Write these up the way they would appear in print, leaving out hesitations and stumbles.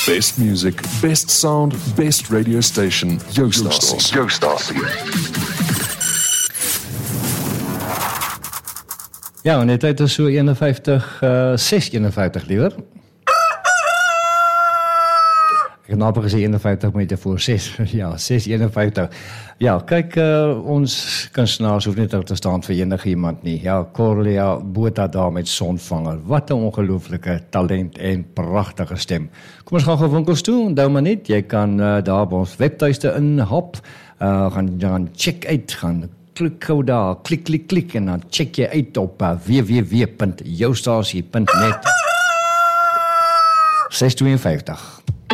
Best music, best sound, best radio station. Jou stasie. Ja, en die tyd is so 6:51 liewer. Ek het nou gesê 51 minute voor 6. Ja, 6:51. Ja, kyk, ons kunstenaars hoef net te staan vir enige iemand nie. Ja, Corlia Botha daar met Sonvanger. Wat 'n ongelooflike talent en pragtige stem. Kom ons gaan winkels toe. Onthou maar net, jy kan daar op ons webtuiste inhop, gaan check uit, gaan klik gou daar, klik en dan check jy uit op www.joustasie.net. 6:52.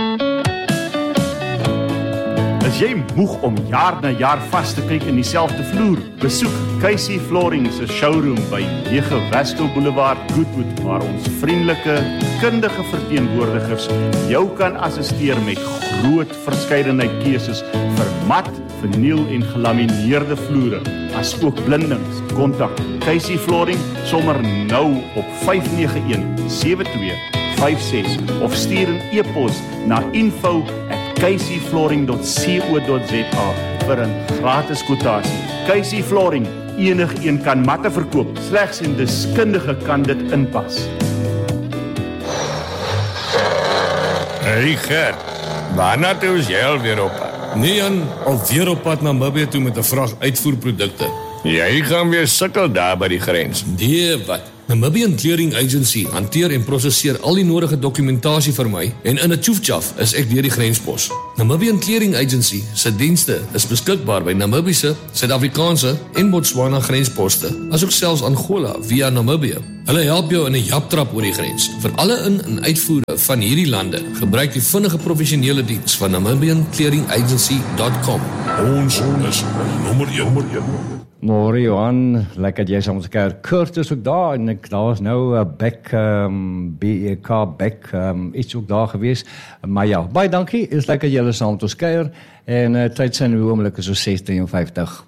As jy moeg om jaar na jaar vas te kyk in dieselfde vloer, besoek Casey Flooring se showroom by 9 Westel Boulevard, Goodwood, waar ons vriendelike, kundige verteenwoordigers jou kan assisteer met groot verskeidenheid keuses vir mat, verniel en gelamineerde vloere, as ook blindings. Kontak Casey Flooring sommer nou op 591-7256 of stuur 'n e-pos na info@caseyflooring.co.za vir 'n gratis kwotasie. Casey Flooring, enigeen kan matte verkoop, slegs 'n deskundige kan dit inpas. Hey Gert, waarna toe is jy alweer op pad? Nee Jan, alweer op pad na Namibië toe met 'n vrag uitvoerprodukte. Jy gaan weer sukkel daar by die grens. Nee, wat? Namibian Clearing Agency hanteer en prosesseer al die nodige dokumentasie vir my en in 'n tjoefjaf is ek deur die grenspos. Namibian Clearing Agency se dienste is beskikbaar by Namibiese, Suid-Afrikaanse en Botswana grensposte, asook selfs Angola via Namibië. Hulle help jou in 'n japtrap oor die grens. Vir alle in- en uitvoere van hierdie lande, gebruik die vinnige professionele diens van NamibianClearingAgency.com. Ons is nommer 1. Môre Johan, lekker jy saam met elkaar. Kurt is ook daar en daar was nou Beck, BEK Beck, iets ook daar gewees. Maar ja, baie dankie, is lekker julle saam met ons kuier en tyd sy nou oomblik is so 6:53.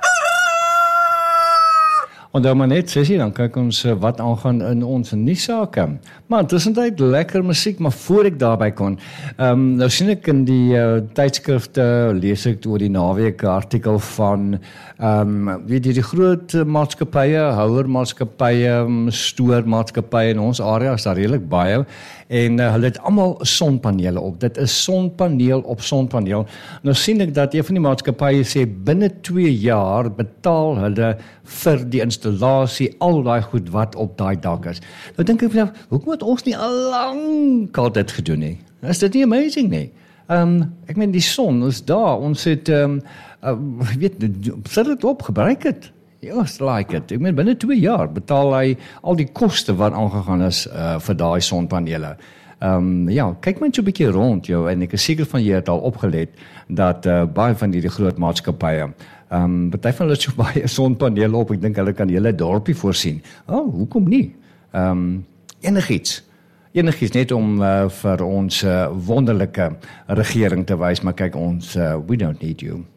Onthou maar net, sessie, dan kyk ons wat aangaan in ons nuussake. Maar tussentyd lekker musiek, maar voor ek daarby kon, nou sien ek in die tydskrifte, lees ek oor die naweek 'n artikel van, weet jy, die groot maatskappye, houermaatskappye, stoormaatskappye in ons area, is daar redelik baie, en hulle het almal sonpanele op. Dit is sonpaneel op sonpaneel. Nou sien ek dat een van die maatskappye sê, binne 2 jaar betaal hulle vir die installasie, al daai goed wat op daai dak is. Nou dink ek vanaf, hoekom het ons nie al lank al dit gedoen nie? Is dit nie amazing nie? Ek meen die son is daar, ons het, weet, sit het op, gebruik het. Yes, like it. Ek meen, binne 2 jaar betaal hy al die koste wat aangegaan is vir daai sonpanele. Ja, kyk maar so 'n bietjie rond jou, en ek is seker van jy het al opgelet, dat baie van die groot maatskappye, party van hulle het so baie sonpanele op, ek dink hulle kan hele dorpie voorsien. Hoekom nie? Enigiets net om vir ons wonderlike regering te wys, maar kyk ons, we don't need you.